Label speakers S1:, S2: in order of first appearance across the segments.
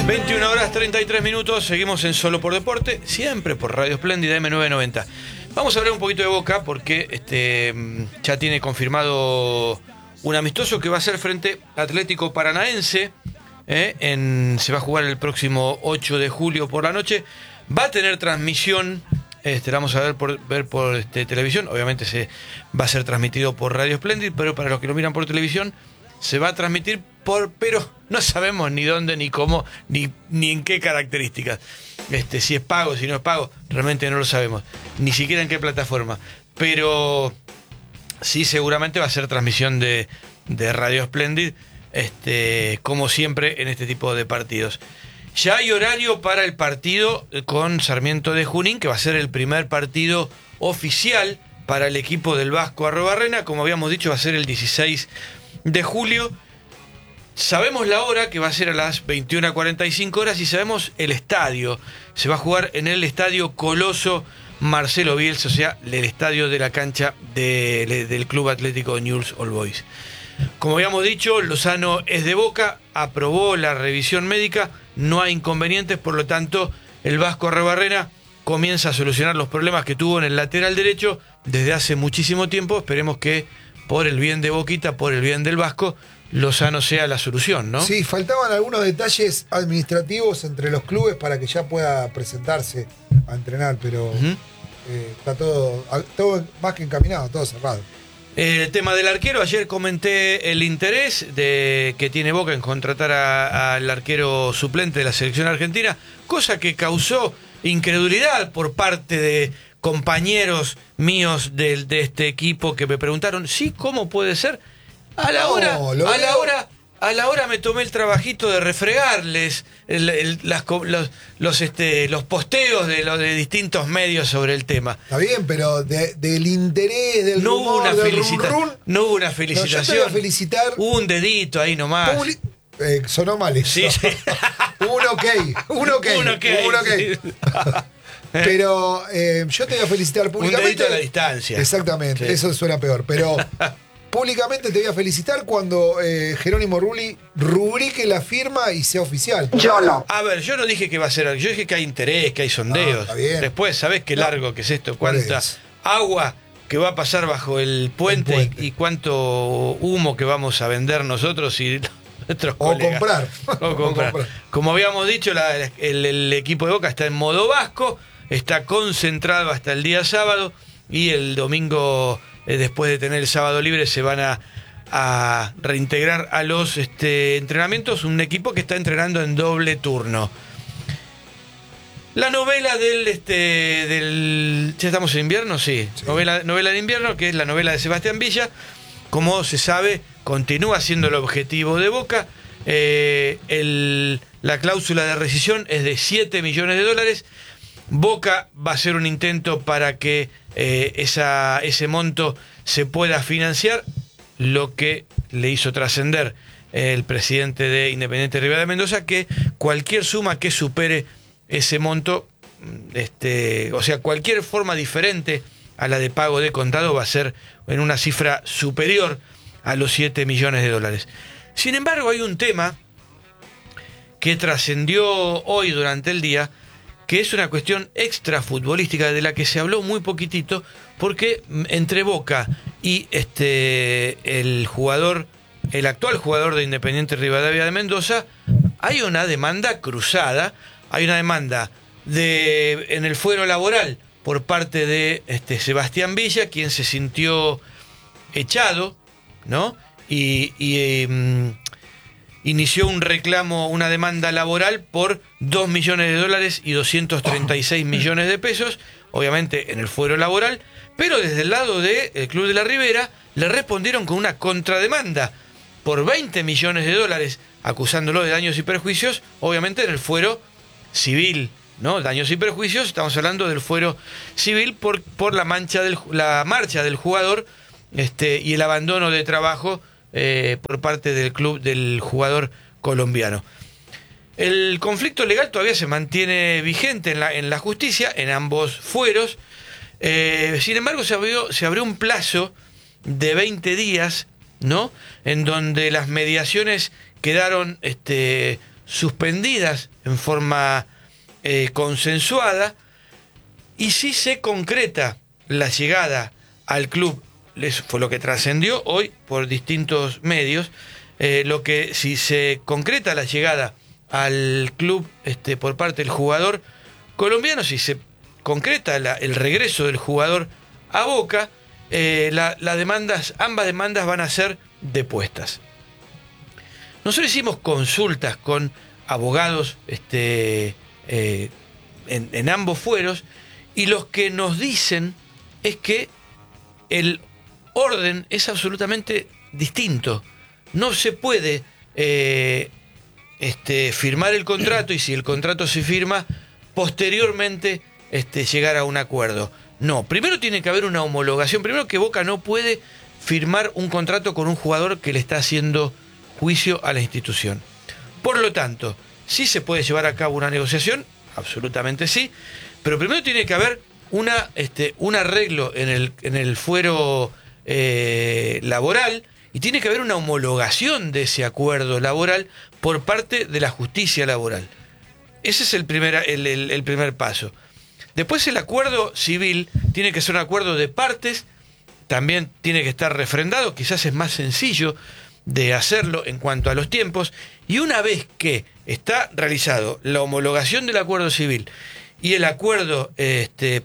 S1: 21 horas 33 minutos, seguimos en Solo por Deporte, siempre por Radio Espléndida M990. Vamos a hablar un poquito de Boca porque ya tiene confirmado un amistoso que va a ser frente a Atlético Paranaense. Se va a jugar el próximo 8 de julio por la noche. Va a tener transmisión, la vamos a ver por televisión. Obviamente va a ser transmitido por Radio Espléndida, pero para los que lo miran por televisión se va a transmitir pero no sabemos ni dónde, ni cómo, ni en qué características. Si es pago, si no es pago, realmente no lo sabemos. Ni siquiera en qué plataforma. Pero sí, seguramente va a ser transmisión de Radio Espléndida, como siempre en este tipo de partidos. Ya hay horario para el partido con Sarmiento de Junín, que va a ser el primer partido oficial para el equipo del Vasco Arrobarrena. Como habíamos dicho, va a ser el 16 de julio. Sabemos la hora, que va a ser a las 21:45 horas, y sabemos el estadio. Se va a jugar en el estadio Coloso Marcelo Bielsa, o sea, el estadio de la cancha del Club Atlético Newell's Old Boys. Como habíamos dicho, Lozano es de Boca, aprobó la revisión médica, no hay inconvenientes, por lo tanto, el Vasco Arrobarrena comienza a solucionar los problemas que tuvo en el lateral derecho desde hace muchísimo tiempo. Esperemos que por el bien de Boquita, por el bien del Vasco, Lozano sea la solución, ¿no?
S2: Sí, faltaban algunos detalles administrativos entre los clubes para que ya pueda presentarse a entrenar, pero está todo más que encaminado, todo cerrado.
S1: El tema del arquero, ayer comenté el interés que tiene Boca en contratar al arquero suplente de la selección argentina, cosa que causó incredulidad por parte de compañeros míos de este equipo que me preguntaron, sí, ¿cómo puede ser? A la hora me tomé el trabajito de refregarles los posteos de distintos medios sobre el tema.
S2: Está bien, pero del interés, del
S1: no
S2: rumor,
S1: hubo una
S2: del
S1: no hubo una felicitación.
S2: No, yo te voy a felicitar.
S1: Hubo un dedito ahí nomás.
S2: Sonó mal eso.
S1: Sí, sí.
S2: Un ok.
S1: Sí.
S2: Pero yo te voy a felicitar públicamente.
S1: Un dedito a la distancia.
S2: Exactamente,
S1: sí.
S2: Eso suena peor. Pero públicamente te voy a felicitar cuando Jerónimo Rulli rubrique la firma y sea oficial.
S3: Yo no.
S1: A ver, yo no dije que va a ser, yo dije que hay interés, que hay sondeos.
S2: Está bien.
S1: Después, ¿sabés qué largo que es esto? Cuánta agua que va a pasar bajo el puente. Y cuánto humo que vamos a vender nosotros y nuestros colegas. O comprar. Como habíamos dicho, el equipo de Boca está en modo vasco, está concentrado hasta el día sábado, y el domingo, después de tener el sábado libre, se van a reintegrar a los entrenamientos, un equipo que está entrenando en doble turno. La novela del ¿ya estamos en invierno? Sí. Novela de invierno, que es la novela de Sebastián Villa. Como se sabe, continúa siendo el objetivo de Boca. La cláusula de rescisión es de $7 millones. Boca va a hacer un intento para que ese monto se pueda financiar, lo que le hizo trascender el presidente de Independiente Rivadavia de Mendoza, que cualquier suma que supere ese monto, o sea, cualquier forma diferente a la de pago de contado, va a ser en una cifra superior a los $7 millones. Sin embargo, hay un tema que trascendió hoy durante el día, que es una cuestión extrafutbolística de la que se habló muy poquitito, porque entre Boca y el actual jugador de Independiente Rivadavia de Mendoza, hay una demanda cruzada, hay una demanda en el fuero laboral por parte de Sebastián Villa, quien se sintió echado, ¿no? Y inició un reclamo, una demanda laboral por $2 millones y 236 millones de pesos, obviamente en el fuero laboral, pero desde el lado del Club de la Ribera le respondieron con una contrademanda por $20 millones, acusándolo de daños y perjuicios, obviamente en el fuero civil, ¿no? Daños y perjuicios, estamos hablando del fuero civil por la marcha del jugador y el abandono de trabajo por parte del club del jugador colombiano. El conflicto legal todavía se mantiene vigente en la justicia, en ambos fueros. Sin embargo, se abrió un plazo de 20 días, ¿no? En donde las mediaciones quedaron suspendidas en forma consensuada, y si se concreta la llegada al club, fue lo que trascendió hoy por distintos medios, si se concreta la llegada al club por parte del jugador colombiano, si se concreta el regreso del jugador a Boca, ambas demandas van a ser depuestas. Nosotros hicimos consultas con abogados en ambos fueros, y los que nos dicen es que el orden es absolutamente distinto. No se puede firmar el contrato, y si el contrato se firma, posteriormente llegar a un acuerdo. No, primero tiene que haber una homologación. Primero, que Boca no puede firmar un contrato con un jugador que le está haciendo juicio a la institución. Por lo tanto, sí se puede llevar a cabo una negociación, absolutamente sí, pero primero tiene que haber un arreglo en el fuero laboral, y tiene que haber una homologación de ese acuerdo laboral por parte de la justicia laboral. Ese es el primer paso. Después, el acuerdo civil tiene que ser un acuerdo de partes, también tiene que estar refrendado, quizás es más sencillo de hacerlo en cuanto a los tiempos, y una vez que está realizado la homologación del acuerdo civil y el acuerdo la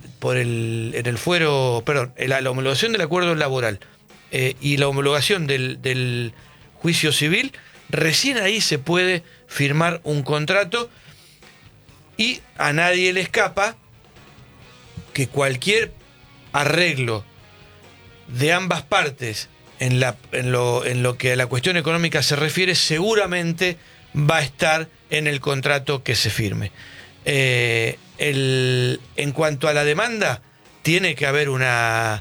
S1: homologación del acuerdo laboral y la homologación del juicio civil, recién ahí se puede firmar un contrato, y a nadie le escapa que cualquier arreglo de ambas partes en lo que a la cuestión económica se refiere, seguramente va a estar en el contrato que se firme. En cuanto a la demanda, tiene que haber un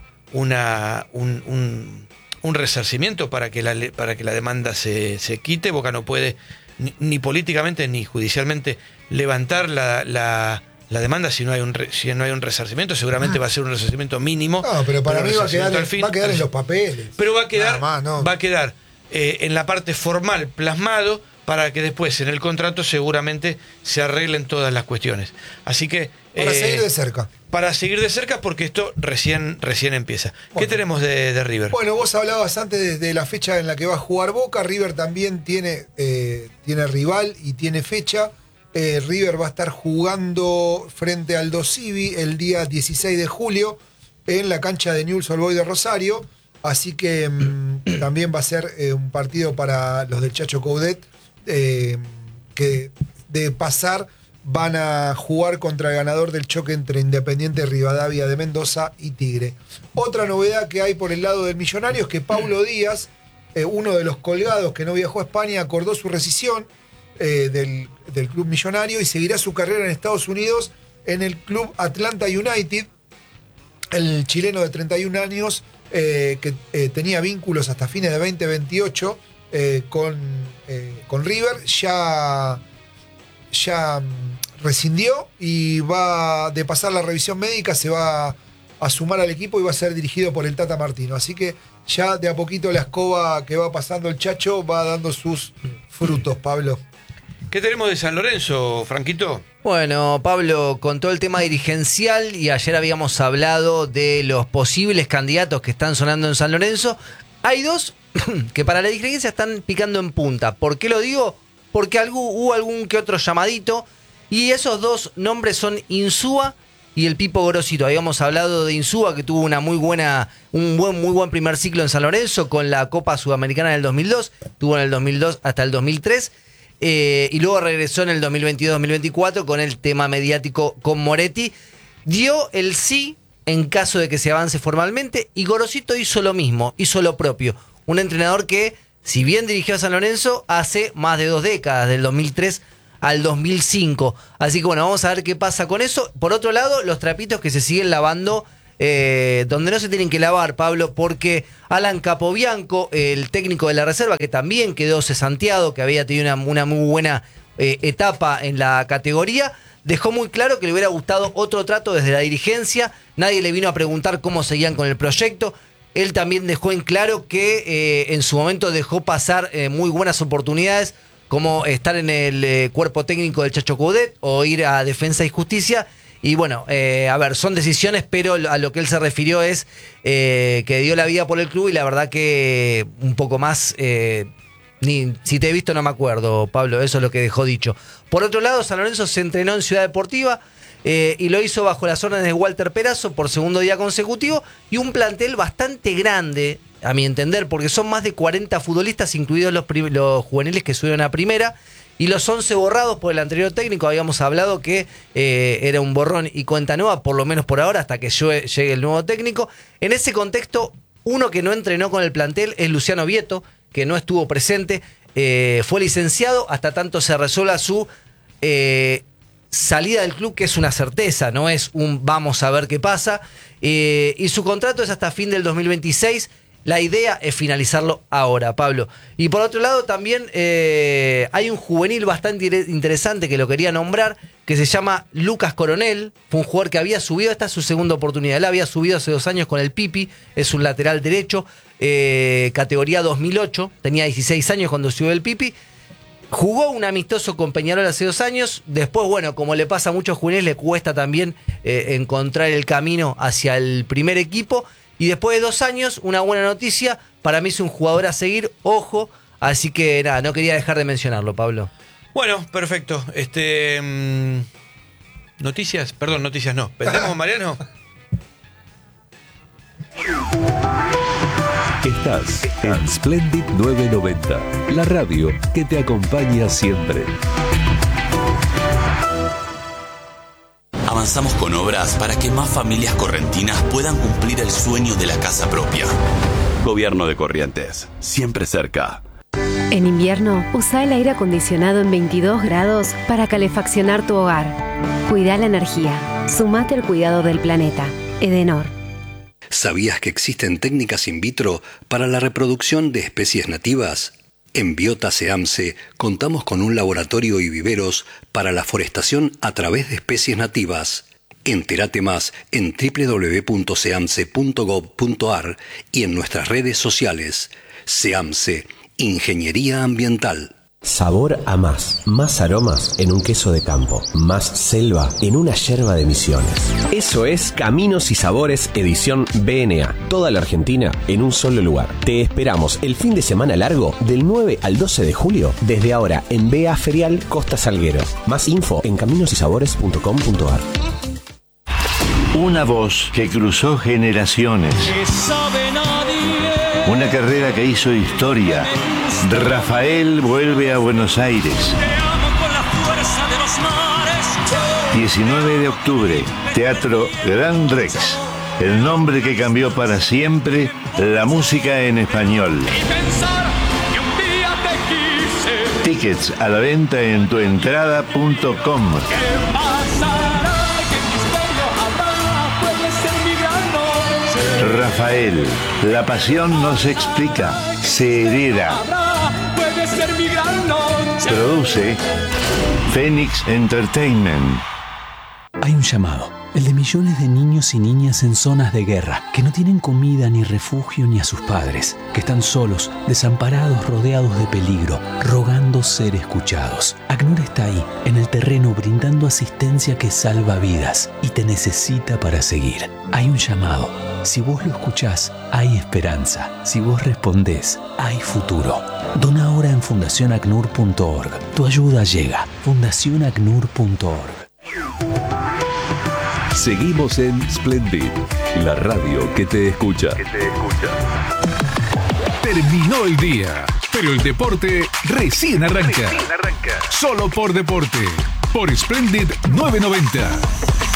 S1: resarcimiento para que la demanda se quite. Boca no puede ni políticamente ni judicialmente levantar la demanda si no hay un resarcimiento. Seguramente va a ser un resarcimiento mínimo.
S2: No, pero para mí va a quedar en los papeles.
S1: Pero va a quedar en la parte formal plasmado, para que después en el contrato seguramente se arreglen todas las cuestiones. Así que
S2: para seguir de cerca.
S1: Para seguir de cerca, porque esto recién empieza. Bueno, ¿qué tenemos de River?
S2: Bueno, vos hablabas antes de la fecha en la que va a jugar Boca. River también tiene rival y tiene fecha. River va a estar jugando frente al Dosivi el día 16 de julio en la cancha de Newell's Old Boys de Rosario. Así que también va a ser un partido para los del Chacho Coudet, que de pasar van a jugar contra el ganador del choque entre Independiente Rivadavia de Mendoza y Tigre. Otra novedad que hay por el lado del Millonario es que Paulo Díaz, uno de los colgados que no viajó a España, acordó su rescisión del club millonario y seguirá su carrera en Estados Unidos en el club Atlanta United. El chileno de 31 años que tenía vínculos hasta fines de 2028 con River, ya rescindió y va de pasar la revisión médica, se va a sumar al equipo y va a ser dirigido por el Tata Martino. Así que ya de a poquito la escoba que va pasando el Chacho va dando sus frutos, Pablo.
S1: ¿Qué tenemos de San Lorenzo, Franquito?
S3: Bueno, Pablo, con todo el tema dirigencial, y ayer habíamos hablado de los posibles candidatos que están sonando en San Lorenzo, hay dos que para la dirigencia están picando en punta. ¿Por qué lo digo? Porque hubo algún que otro llamadito, y esos dos nombres son Insúa y el Pipo Gorosito. Habíamos hablado de Insúa, que tuvo una muy buen primer ciclo en San Lorenzo con la Copa Sudamericana del 2002, tuvo en el 2002 hasta el 2003, y luego regresó en el 2022-2024 con el tema mediático con Moretti. Dio el sí en caso de que se avance formalmente, y Gorosito hizo lo mismo, hizo lo propio. Un entrenador que, si bien dirigió a San Lorenzo hace más de 2 décadas, del 2003 al 2005. Así que bueno, vamos a ver qué pasa con eso. Por otro lado, los trapitos que se siguen lavando donde no se tienen que lavar, Pablo, porque Alan Capobianco, el técnico de la reserva, que también quedó cesanteado, que había tenido una muy buena etapa en la categoría, dejó muy claro que le hubiera gustado otro trato desde la dirigencia. Nadie le vino a preguntar cómo seguían con el proyecto. Él también dejó en claro que en su momento dejó pasar muy buenas oportunidades, como estar en el cuerpo técnico del Chacho Coudet o ir a Defensa y Justicia. Y bueno, a ver, son decisiones, pero a lo que él se refirió es que dio la vida por el club y la verdad que un poco más... si te he visto no me acuerdo, Pablo, eso es lo que dejó dicho. Por otro lado, San Lorenzo se entrenó en Ciudad Deportiva y lo hizo bajo las órdenes de Walter Perazo por segundo día consecutivo y un plantel bastante grande, a mi entender, porque son más de 40 futbolistas, incluidos los juveniles que subieron a primera, y los 11 borrados por el anterior técnico. Habíamos hablado que era un borrón y cuenta nueva, por lo menos por ahora, hasta que llegue el nuevo técnico. En ese contexto, uno que no entrenó con el plantel es Luciano Vieto, que no estuvo presente, fue licenciado hasta tanto se resuelva su salida del club, que es una certeza, no es un vamos a ver qué pasa, y su contrato es hasta fin del 2026. La idea es finalizarlo ahora, Pablo. Y por otro lado también hay un juvenil bastante interesante que lo quería nombrar, que se llama Lucas Coronel. Fue un jugador que había subido, esta es su segunda oportunidad. Él había subido hace 2 años con el Pipi, es un lateral derecho, categoría 2008, tenía 16 años cuando subió el Pipi. Jugó un amistoso con Peñarol hace 2 años. Después, bueno, como le pasa a muchos juveniles, le cuesta también encontrar el camino hacia el primer equipo. Y después de 2 años, una buena noticia, para mí es un jugador a seguir, ojo, así que nada, no quería dejar de mencionarlo, Pablo.
S1: Bueno, perfecto. Noticias no. ¿Vendemos, Mariano?
S4: Estás en Splendid 990, la radio que te acompaña siempre.
S5: Avanzamos con obras para que más familias correntinas puedan cumplir el sueño de la casa propia. Gobierno de Corrientes, siempre cerca.
S6: En invierno, usa el aire acondicionado en 22 grados para calefaccionar tu hogar. Cuida la energía. Sumate al cuidado del planeta. Edenor.
S7: ¿Sabías que existen técnicas in vitro para la reproducción de especies nativas? En Biota SEAMSE contamos con un laboratorio y viveros para la forestación a través de especies nativas. Entérate más en www.seamse.gov.ar y en nuestras redes sociales. SEAMSE, Ingeniería Ambiental.
S8: Sabor a más aromas en un queso de campo, más selva en una yerba de Misiones. Eso es Caminos y Sabores edición BNA, toda la Argentina en un solo lugar. Te esperamos el fin de semana largo del 9 al 12 de julio, desde ahora en BA Ferial Costa Salguero. Más info en caminosysabores.com.ar.
S9: Una voz que cruzó generaciones. Una carrera que hizo historia. Rafael vuelve a Buenos Aires. 19 de octubre, Teatro Gran Rex. El nombre que cambió para siempre la música en español. Tickets a la venta en tuentrada.com. Rafael, la pasión no se explica, se hereda. Produce Phoenix Entertainment.
S10: Hay un llamado, el de millones de niños y niñas en zonas de guerra, que no tienen comida ni refugio ni a sus padres, que están solos, desamparados, rodeados de peligro, rogando ser escuchados. ACNUR está ahí, en el terreno, brindando asistencia que salva vidas y te necesita para seguir. Hay un llamado. Si vos lo escuchás, hay esperanza. Si vos respondés, hay futuro. Dona ahora en fundacionacnur.org. Tu ayuda llega. fundacionacnur.org.
S4: Seguimos en Splendid, la radio que te escucha.
S11: Terminó el día, pero el deporte recién arranca. Solo por deporte, por Splendid 990.